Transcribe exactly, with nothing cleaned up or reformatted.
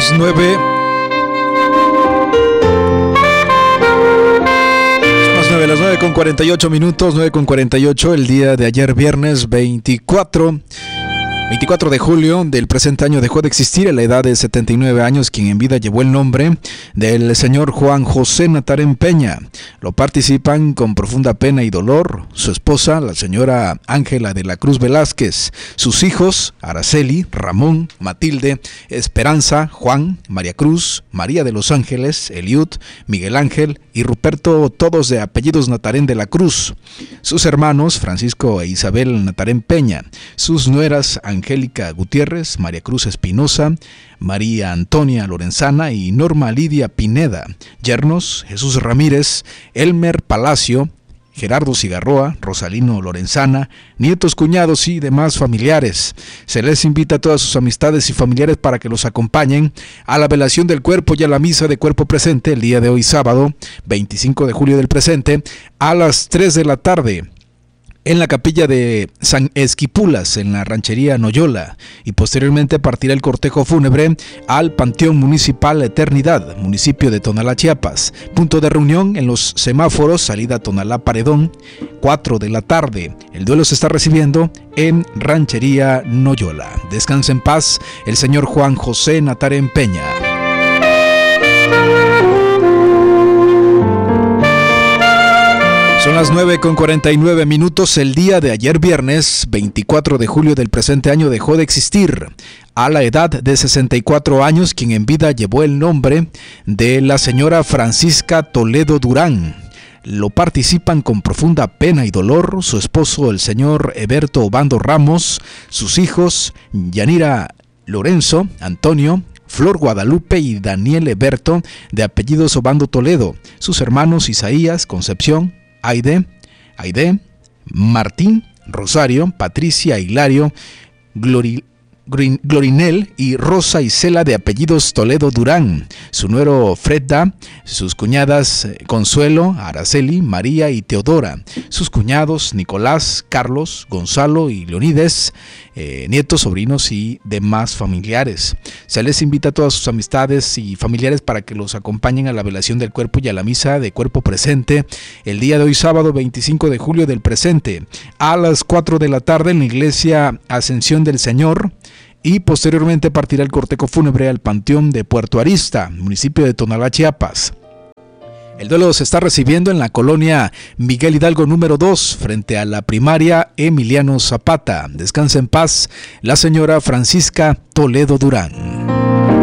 las nueve. Son las nueve, las nueve con cuarenta y ocho minutos, nueve con cuarenta y ocho, el día de ayer viernes veinticuatro de julio del presente año dejó de existir a la edad de setenta y nueve años quien en vida llevó el nombre del señor Juan José Natarén Peña. Lo participan con profunda pena y dolor su esposa, la señora Ángela de la Cruz Velázquez, sus hijos Araceli, Ramón, Matilde, Esperanza, Juan, María Cruz, María de los Ángeles, Eliud, Miguel Ángel y Ruperto, todos de apellidos Natarén de la Cruz, sus hermanos Francisco e Isabel Natarén Peña, sus nueras Angélica Gutiérrez, María Cruz Espinosa, María Antonia Lorenzana y Norma Lidia Pineda, yernos Jesús Ramírez, Elmer Palacio, Gerardo Cigarroa, Rosalino Lorenzana, nietos, cuñados y demás familiares. Se les invita a todas sus amistades y familiares para que los acompañen a la velación del cuerpo y a la misa de cuerpo presente el día de hoy sábado, veinticinco de julio del presente, a las tres de la tarde. En la capilla de San Esquipulas, en la ranchería Noyola, y posteriormente partirá el cortejo fúnebre al Panteón Municipal Eternidad, municipio de Tonalá, Chiapas. Punto de reunión en los semáforos, salida Tonalá Paredón, cuatro de la tarde. El duelo se está recibiendo en ranchería Noyola. Descansa en paz el señor Juan José Natarén Peña. Son las nueve con cuarenta y nueve minutos. El día de ayer viernes, veinticuatro de julio del presente año, dejó de existir a la edad de sesenta y cuatro años quien en vida llevó el nombre de la señora Francisca Toledo Durán. Lo participan con profunda pena y dolor su esposo, el señor Eberto Obando Ramos, sus hijos Yanira Lorenzo, Antonio, Flor Guadalupe y Daniel Eberto, de apellidos Obando Toledo, sus hermanos Isaías, Concepción, Aide, Aide, Martín, Rosario, Patricia, Hilario, Glori, Glorinel y Rosa Isela, de apellidos Toledo Durán, su nuero Fredda, sus cuñadas Consuelo, Araceli, María y Teodora, sus cuñados Nicolás, Carlos, Gonzalo y Leonides, eh, nietos, sobrinos y demás familiares. Se les invita a todas sus amistades y familiares para que los acompañen a la velación del cuerpo y a la misa de cuerpo presente el día de hoy sábado veinticinco de julio del presente a las cuatro de la tarde en la iglesia Ascensión del Señor, y posteriormente partirá el cortejo fúnebre al Panteón de Puerto Arista, municipio de Tonalá, Chiapas. El duelo se está recibiendo en la colonia Miguel Hidalgo número dos, frente a la primaria Emiliano Zapata. Descansa en paz la señora Francisca Toledo Durán.